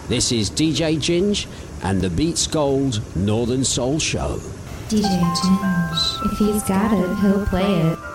This is DJ Ginge and the Beats Gold Northern Soul Show. DJ Ginge, if he's got it, he'll play it.